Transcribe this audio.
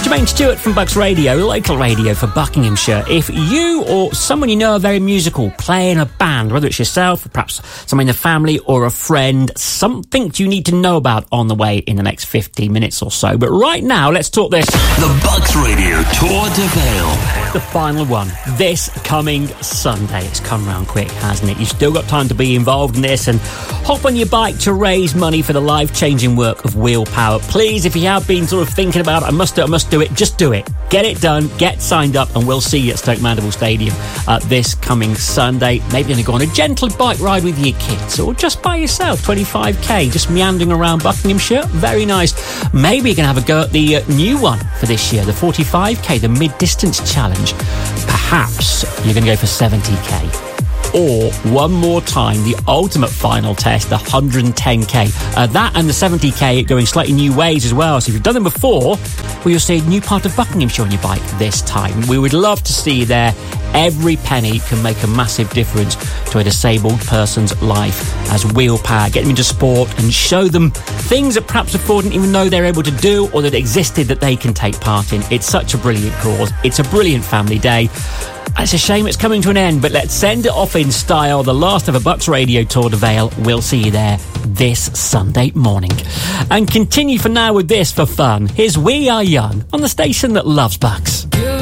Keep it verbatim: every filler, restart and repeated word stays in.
Jermaine Stewart from Bucks Radio, local radio for Buckinghamshire. If you or someone you know are very musical, play in a band, whether it's yourself, or perhaps someone in the family or a friend, something you need to know about on the way in the next fifteen minutes or so. But right now, let's talk this. The Bucks Radio Tour de Vale. The final one, this coming Sunday. It's come round quick, hasn't it? You've still got time to be involved in this and hop on your bike to raise money for the life-changing work of Wheel Power. Please, if you have been sort of thinking about it, I must do it, I must do it, just do it. Get it done, get signed up, and we'll see you at Stoke Mandeville Stadium uh, this coming Sunday. Maybe you're going to go on a gentle bike ride with your kids, or just by yourself, twenty-five k, just meandering around Buckinghamshire. Very nice. Maybe you're going to have a go at the uh, new one for this year, the forty-five k, the mid-distance challenge. Perhaps you're going to go for seventy k. Or, one more time, the ultimate final test, the one hundred ten k. Uh, that and the seventy k going slightly new ways as well. So if you've done them before, well, you'll see a new part of Buckinghamshire on your bike this time. We would love to see you there. Every penny can make a massive difference to a disabled person's life as Wheel Power. Get them into sport and show them things that perhaps before didn't even know they're able to do or that existed that they can take part in. It's such a brilliant cause. It's a brilliant family day. It's a shame it's coming to an end, but let's send it off in style. The last of a Bucks Radio Tour de Vale. We'll see you there this Sunday morning. And continue for now with this for fun. Here's We Are Young on the station that loves Bucks. You